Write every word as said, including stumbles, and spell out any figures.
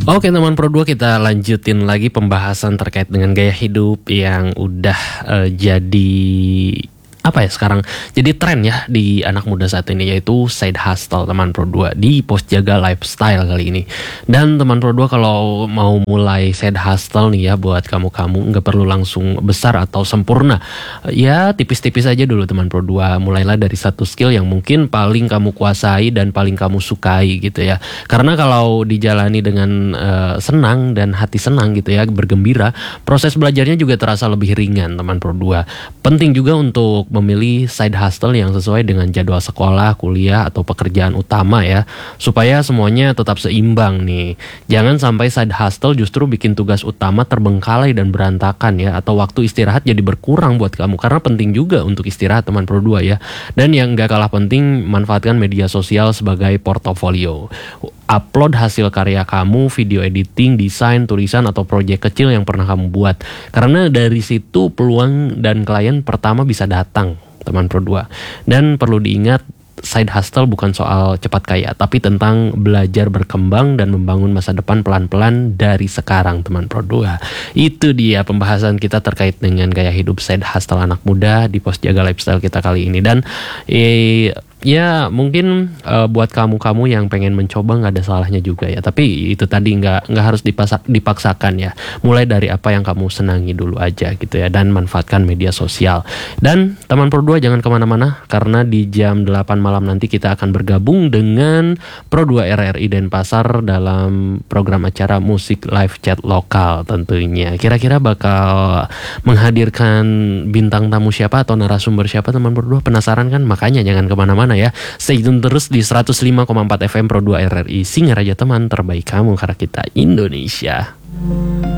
Oke teman Pro dua, kita lanjutin lagi pembahasan terkait dengan gaya hidup yang udah uh, jadi apa ya sekarang jadi tren ya di anak muda saat ini, yaitu side hustle teman Pro dua di Pos Jaga Lifestyle kali ini. Dan teman Pro dua, kalau mau mulai side hustle nih ya, buat kamu-kamu nggak perlu langsung besar atau sempurna. Ya tipis-tipis aja dulu teman Pro dua. Mulailah dari satu skill yang mungkin paling kamu kuasai dan paling kamu sukai gitu ya. Karena kalau dijalani dengan uh, senang dan hati senang gitu ya, bergembira, proses belajarnya juga terasa lebih ringan teman Pro dua. Penting juga untuk memilih side hustle yang sesuai dengan jadwal sekolah, kuliah, atau pekerjaan utama ya, supaya semuanya tetap seimbang nih. Jangan sampai side hustle justru bikin tugas utama terbengkalai dan berantakan ya, atau waktu istirahat jadi berkurang buat kamu, karena penting juga untuk istirahat teman Pro dua ya. Dan yang gak kalah penting, manfaatkan media sosial sebagai portofolio. Upload hasil karya kamu, video editing, desain, tulisan, atau proyek kecil yang pernah kamu buat. Karena dari situ peluang dan klien pertama bisa datang, teman Pro dua. Dan perlu diingat, side hustle bukan soal cepat kaya, tapi tentang belajar berkembang dan membangun masa depan pelan-pelan dari sekarang, teman Pro dua. Itu dia pembahasan kita terkait dengan gaya hidup side hustle anak muda di Pos Jaga Lifestyle kita kali ini. Dan eh, ya mungkin uh, buat kamu-kamu yang pengen mencoba nggak ada salahnya juga ya. Tapi itu tadi nggak nggak harus dipasa, dipaksakan ya. Mulai dari apa yang kamu senangi dulu aja gitu ya. Dan manfaatkan media sosial. Dan teman Pro dua jangan kemana-mana, karena di jam delapan malam nanti kita akan bergabung dengan Pro dua R R I Denpasar dalam program acara musik live chat lokal tentunya. Kira-kira bakal menghadirkan bintang tamu siapa atau narasumber siapa teman Pro dua? Penasaran kan? Makanya jangan kemana-mana ya. Stay tune terus di seratus lima koma empat F M Pro dua R R I, Singaraja teman terbaik kamu, karena kita Indonesia.